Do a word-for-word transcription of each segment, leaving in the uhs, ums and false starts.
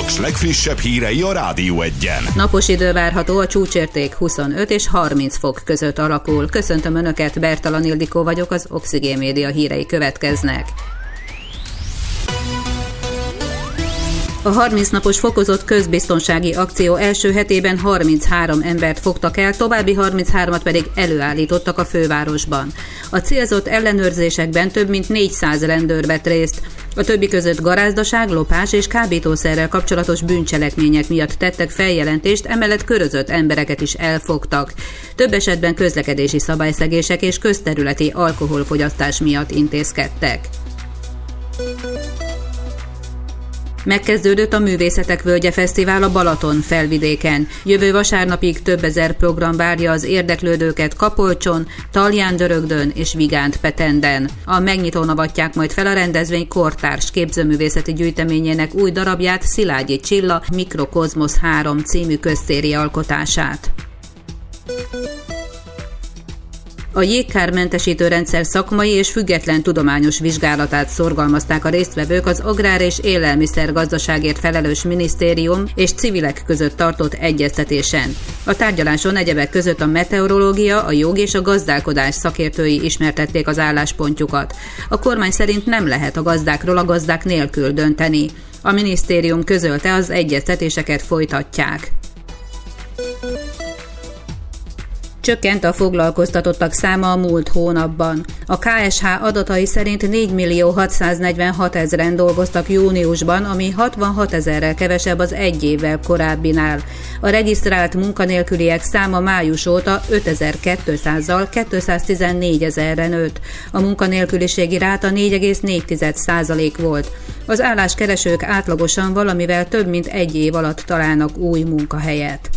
Paks legfrissebb hírei a Rádió Egyen. Napos idő várható, a csúcsérték huszonöt és harminc fok között alakul. Köszöntöm Önöket, Bertalan Ildikó vagyok, az Oxigén Média hírei következnek. A harminc napos fokozott közbiztonsági akció első hetében harminchárom embert fogtak el, további harminchármat pedig előállítottak a fővárosban. A célzott ellenőrzésekben több mint négyszáz rendőr vett részt. A többi között garázdaság, lopás és kábítószerrel kapcsolatos bűncselekmények miatt tettek feljelentést, emellett körözött embereket is elfogtak. Több esetben közlekedési szabályszegések és közterületi alkoholfogyasztás miatt intézkedtek. Megkezdődött a Művészetek Völgye Fesztivál a Balaton felvidéken. Jövő vasárnapig több ezer program várja az érdeklődőket Kapolcson, Talján-Dörögdön és Vigánt-Petenden. A megnyitón avatják majd fel a rendezvény kortárs képzőművészeti gyűjteményének új darabját, Szilágyi Csilla Mikrokozmosz három című köztéri alkotását. A jégkármentesítő rendszer szakmai és független tudományos vizsgálatát szorgalmazták a résztvevők az Agrár- és Élelmiszergazdaságért felelős minisztérium és civilek között tartott egyeztetésen. A tárgyaláson egyebek között a meteorológia, a jog és a gazdálkodás szakértői ismertették az álláspontjukat. A kormány szerint nem lehet a gazdákról a gazdák nélkül dönteni. A minisztérium közölte, az egyeztetéseket folytatják. Csökkent a foglalkoztatottak száma a múlt hónapban. A ká es há adatai szerint négymillió hatszáznegyvenhatezren dolgoztak júniusban, ami hatvanhat ezerrel kevesebb az egy évvel korábbinál. A regisztrált munkanélküliek száma május óta ötezer-kétszázzal kétszáztizennégyezerre nőtt. A munkanélküliségi ráta négy egész négy százalék volt. Az álláskeresők átlagosan valamivel több mint egy év alatt találnak új munkahelyet.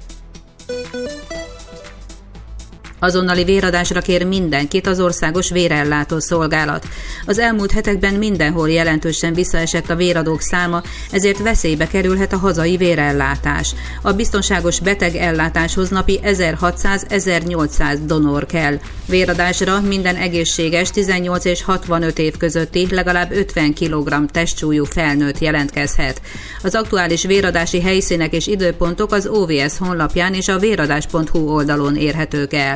Azonnali véradásra kér mindenkit az Országos Vérellátó Szolgálat. Az elmúlt hetekben mindenhol jelentősen visszaesett a véradók száma, ezért veszélybe kerülhet a hazai vérellátás. A biztonságos betegellátáshoz napi ezerhatszáz-ezernyolcszáz donor kell. Véradásra minden egészséges tizennyolc és hatvanöt év közötti legalább ötven kilogramm testsúlyú felnőtt jelentkezhet. Az aktuális véradási helyszínek és időpontok az o vé es honlapján és a véradás pont hu oldalon érhetők el.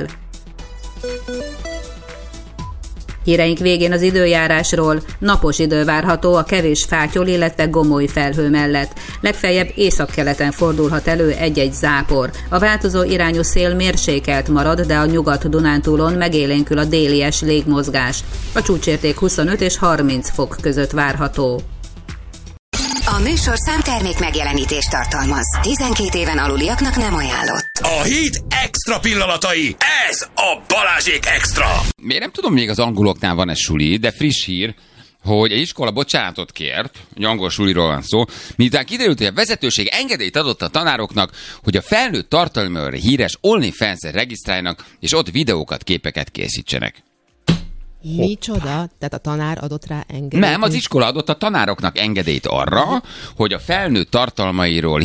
Híreink végén az időjárásról. Napos idő várható a kevés fátyol, illetve gomoly felhő mellett. Legfeljebb északkeleten fordulhat elő egy-egy zápor. A változó irányú szél mérsékelt marad, de a Nyugat-Dunántúlon megélénkül a délies légmozgás. A csúcsérték huszonöt és harminc fok között várható. A műsorszám termék megjelenítést tartalmaz. tizenkét éven aluliaknak nem ajánlott. A hét extra pillanatai. Ez a Balázsék Extra. Még nem tudom, még az angoloknál van ez suli, de friss hír, hogy egy iskola bocsánatot kért, egy angol suliról van szó, miután kiderült, hogy a vezetőség engedélyt adott a tanároknak, hogy a felnőtt tartalommal híres OnlyFans-en regisztráljanak, és ott videókat, képeket készítsenek. Micsoda? Tehát a tanár adott rá engedélyt? Nem, az iskola adott a tanároknak engedélyt arra, hogy a felnőtt tartalmairól